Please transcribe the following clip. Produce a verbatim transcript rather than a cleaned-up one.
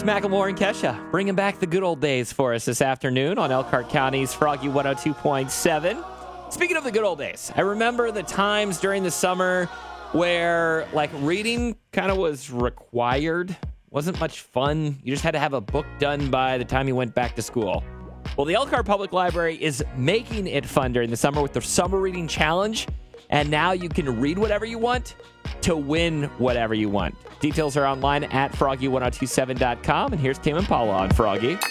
It's Macklemore and Kesha bringing back the good old days for us this afternoon on Elkhart County's Froggy one oh two point seven. Speaking of the good old days, I remember the times during the summer where, like, reading kind of was required. Wasn't much fun. You just had to have a book done by the time you went back to school. Well, the Elkhart Public Library is making it fun during the summer with their Summer Reading Challenge. And now you can read whatever you want to win whatever you want. Details are online at froggy ten twenty-seven dot com. And here's Tim and Paula on Froggy.